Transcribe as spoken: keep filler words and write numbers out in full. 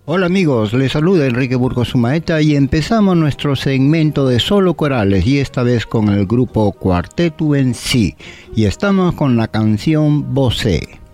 Hola amigos, les saluda Enrique Burgos Sumaeta y empezamos nuestro segmento de solo corales y esta vez con el grupo Cuarteto en Sí y estamos con la canción Você.